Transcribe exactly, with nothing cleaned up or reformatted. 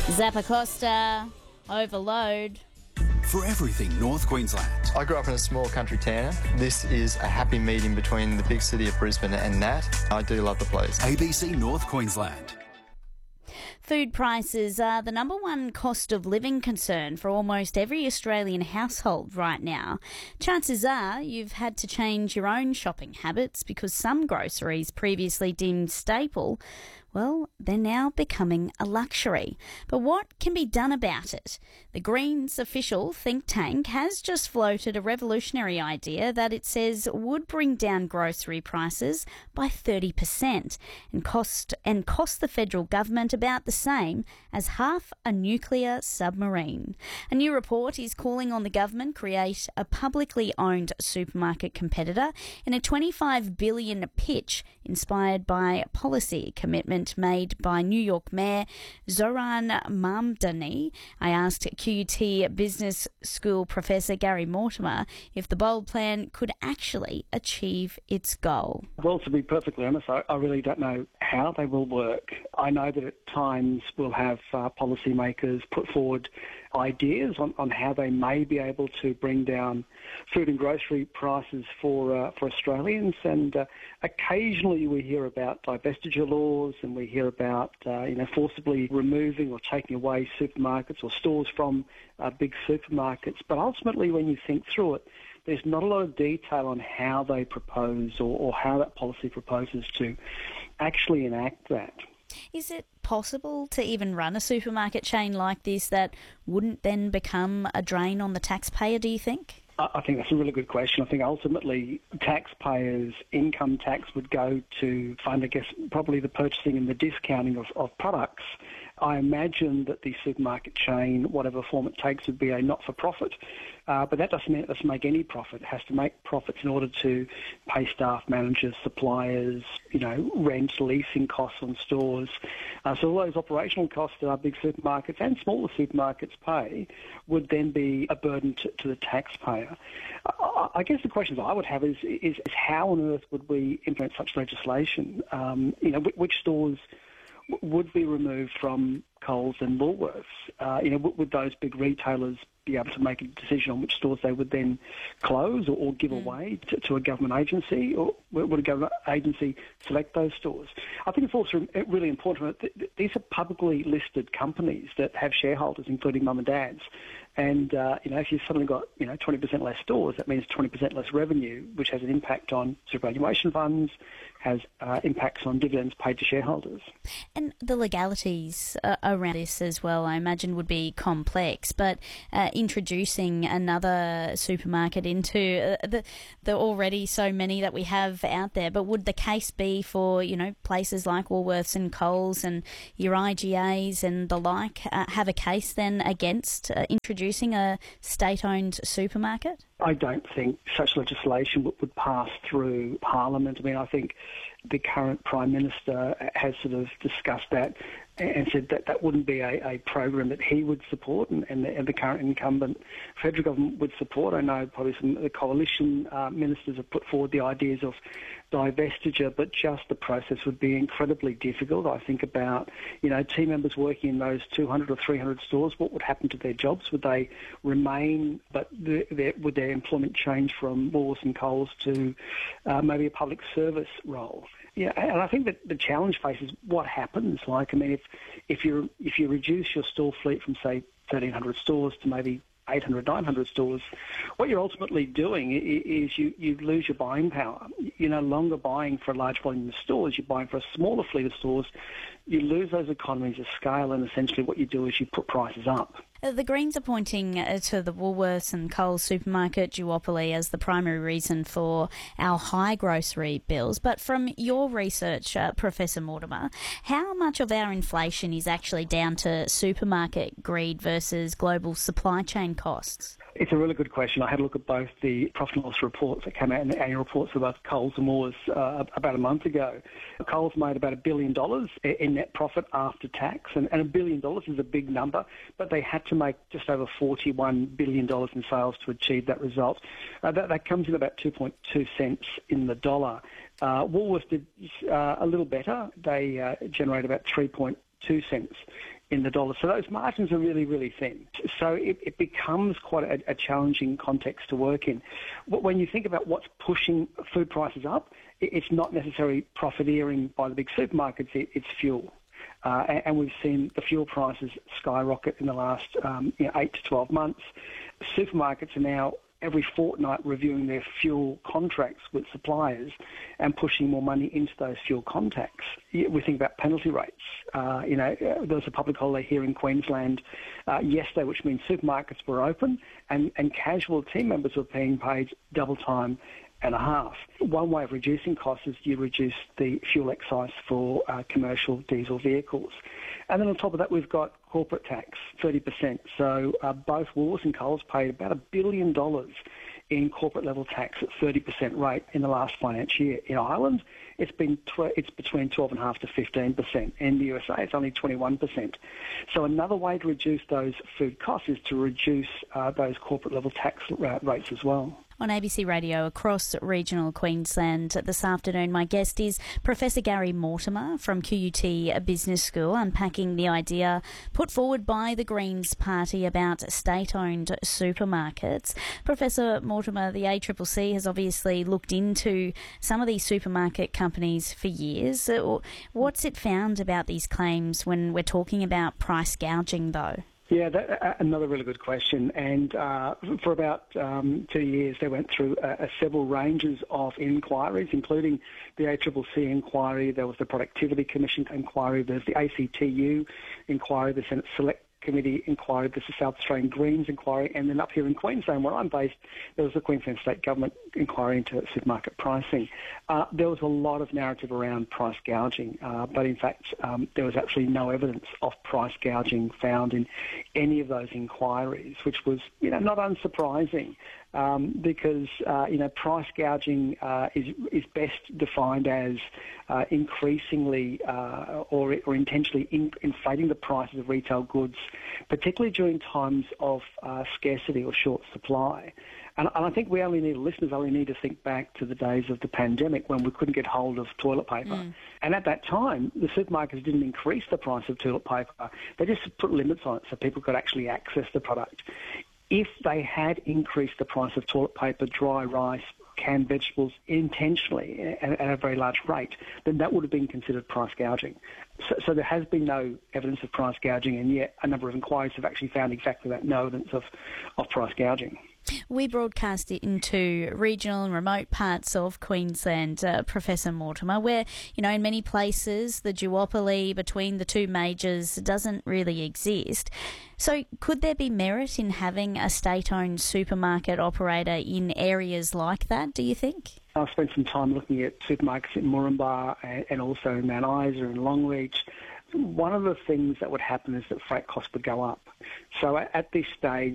Zappa Costa, Overload. For everything North Queensland. I grew up in a small country town. This is a happy medium between the big city of Brisbane and Nat. I do love the place. A B C North Queensland. Food prices are the number one cost of living concern for almost every Australian household right now. Chances are you've had to change your own shopping habits because some groceries previously deemed staple, well, they're now becoming a luxury. But what can be done about it? The Greens official think tank has just floated a revolutionary idea that it says would bring down grocery prices by thirty percent and cost and cost the federal government about the same as half a nuclear submarine. A new report is calling on the government to create a publicly owned supermarket competitor in a twenty-five billion dollars pitch inspired by policy commitment made by New York Mayor Zoran Mamdani. I asked Q U T Business School Professor Gary Mortimer if the bold plan could actually achieve its goal. Well, to be perfectly honest, I, I really don't know how they will work. I know that at times we'll have uh, policymakers put forward ideas on, on how they may be able to bring down food and grocery prices for uh, for Australians, and uh, occasionally we hear about divestiture laws, and we hear about uh, you know forcibly removing or taking away supermarkets or stores from uh, big supermarkets. But ultimately, when you think through it, there's not a lot of detail on how they propose or, or how that policy proposes to actually enact that. Is it possible to even run a supermarket chain like this that wouldn't then become a drain on the taxpayer, do you think? I think that's a really good question. I think ultimately taxpayers' income tax would go to fund, I guess, probably the purchasing and the discounting of, of products. I imagine that the supermarket chain, whatever form it takes, would be a not-for-profit. Uh, but that doesn't mean it doesn't make any profit. It has to make profits in order to pay staff, managers, suppliers, you know, rent, leasing costs on stores. Uh, so all those operational costs that our big supermarkets and smaller supermarkets pay would then be a burden to, to the taxpayer. I, I guess the questions I would have is, is, is how on earth would we implement such legislation? Um, you know, which stores would be removed from Coles and Woolworths? Uh, you know, would those big retailers be able to make a decision on which stores they would then close or, or give mm. away to, to a government agency, or would a government agency select those stores? I think it's also really important that these are publicly listed companies that have shareholders, including mum and dads. And, uh, you know, if you've suddenly got, you know, twenty percent less stores, that means twenty percent less revenue, which has an impact on superannuation funds, has uh, impacts on dividends paid to shareholders. And the legalities uh, around this as well, I imagine, would be complex. But uh, introducing another supermarket into uh, the, the already so many that we have out there, but would the case be for, you know, places like Woolworths and Coles and your I G As and the like uh, have a case then against uh, introducing a state-owned supermarket? I don't think such legislation would, would pass through Parliament. I mean, I think the current Prime Minister has sort of discussed that and said that that wouldn't be a, a program that he would support, and, and, the, and the current incumbent federal government would support. I know probably some of the coalition uh, ministers have put forward the ideas of divestiture, but just the process would be incredibly difficult. I think about, you know, team members working in those two hundred or three hundred stores, what would happen to their jobs? Would they remain, but the, the, would their employment change from Woolworths and Coles to uh, maybe a public service role? Yeah, and I think that the challenge faces what happens. Like, I mean, if if you if you reduce your store fleet from, say, thirteen hundred stores to maybe eight hundred, nine hundred stores, what you're ultimately doing is you, you lose your buying power. You're no longer buying for a large volume of stores. You're buying for a smaller fleet of stores. You lose those economies of scale, and essentially what you do is you put prices up. Uh, the Greens are pointing uh, to the Woolworths and Coles supermarket duopoly as the primary reason for our high grocery bills. But from your research, uh, Professor Mortimer, how much of our inflation is actually down to supermarket greed versus global supply chain costs? It's a really good question. I had a look at both the profit and loss reports that came out and the annual reports for both Coles and Woolworths uh, about a month ago. Coles made about a billion dollars in net profit after tax, and, and a billion dollars is a big number, but they had to make just over forty-one billion dollars in sales to achieve that result. Uh, that, that comes in about two point two cents in the dollar. Uh, Woolworths did uh, a little better. They uh, generated about three point two cents in the dollar. So those margins are really, really thin. So it, it becomes quite a, a challenging context to work in. When you think about what's pushing food prices up, it's not necessarily profiteering by the big supermarkets, it, it's fuel. Uh, and, and we've seen the fuel prices skyrocket in the last um, you know, eight to twelve months. Supermarkets are now every fortnight reviewing their fuel contracts with suppliers and pushing more money into those fuel contacts. We think about penalty rates. Uh, you know, there was a public holiday here in Queensland uh, yesterday, which means supermarkets were open and, and casual team members were being paid double time and a half. One way of reducing costs is you reduce the fuel excise for uh, commercial diesel vehicles. And then on top of that, we've got corporate tax, thirty percent. So uh, both Woolworths and Coles paid about a billion dollars in corporate level tax at thirty percent rate in the last financial year. In Ireland, it's been tw- it's between twelve point five to fifteen percent. In the U S A, it's only twenty-one percent. So another way to reduce those food costs is to reduce uh, those corporate level tax ra- rates as well. On A B C Radio across regional Queensland this afternoon, my guest is Professor Gary Mortimer from Q U T Business School, unpacking the idea put forward by the Greens Party about state-owned supermarkets. Professor Mortimer, the A C C C has obviously looked into some of these supermarket companies for years. What's it found about these claims when we're talking about price gouging, though? Yeah, that, uh, another really good question. And uh, for about um, two years, they went through uh, several ranges of inquiries, including the A C C C inquiry. There was the Productivity Commission inquiry. There's the A C T U inquiry, the Senate Select Committee inquiry, there's the South Australian Greens inquiry, and then up here in Queensland, where I'm based, there was the Queensland State Government inquiry into supermarket pricing. Uh, there was a lot of narrative around price gouging, uh, but in fact, um, there was actually no evidence of price gouging found in any of those inquiries, which was, you know, not unsurprising. Um, because, uh, you know, price gouging uh, is is best defined as uh, increasingly uh, or, or intentionally in, inflating the prices of retail goods, particularly during times of uh, scarcity or short supply. And, and I think we only need, listeners only need to think back to the days of the pandemic when we couldn't get hold of toilet paper. Mm. And at that time, the supermarkets didn't increase the price of toilet paper. They just put limits on it so people could actually access the product. If they had increased the price of toilet paper, dry rice, canned vegetables intentionally at, at a very large rate, then that would have been considered price gouging. So, so there has been no evidence of price gouging, and yet a number of inquiries have actually found exactly that, no evidence of, of price gouging. We broadcast it into regional and remote parts of Queensland, uh, Professor Mortimer, where, you know, in many places the duopoly between the two majors doesn't really exist. So could there be merit in having a state-owned supermarket operator in areas like that, do you think? I've spent some time looking at supermarkets in Moranbah and, and also in Mount Isa and Longreach. One of the things that would happen is that freight costs would go up. So at, at this stage,